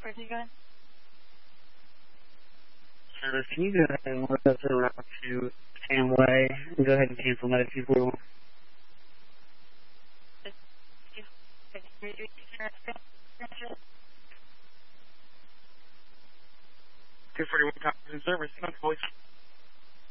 Service, can you go ahead and look up the route to Samway and go ahead and cancel that 241? 241 copies in service. Thanks, boys.